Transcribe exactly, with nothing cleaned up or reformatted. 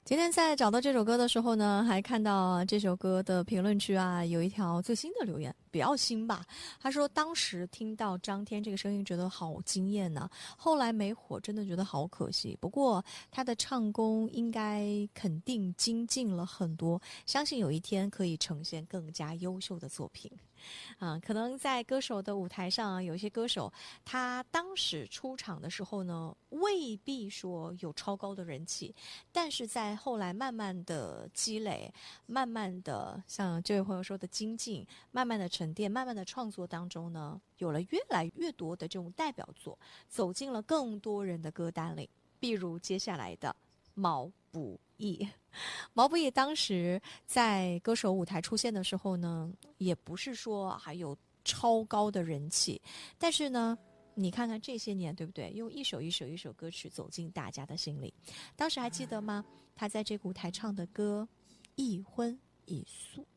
今天在找到这首歌的时候呢，还看到这首歌的评论区啊，有一条最新的留言，比较新吧。他说当时听到张天这个声音觉得好惊艳呢、啊，后来没火真的觉得好可惜。不过他的唱功应该肯定精进了很多，相信有一天可以呈现更加优秀的作品。啊，可能在歌手的舞台上啊，有一些歌手他当时出场的时候呢，未必说有超高的人气，但是在后来慢慢的积累，慢慢的像这位朋友说的精进，慢慢的沉淀，慢慢的创作当中呢，有了越来越多的这种代表作，走进了更多人的歌单里。比如接下来的毛不易，毛不易当时在歌手舞台出现的时候呢，也不是说还有超高的人气，但是呢，你看看这些年，对不对？用一首一首一首歌曲走进大家的心里。当时还记得吗？他在这个舞台唱的歌《一荤一素》。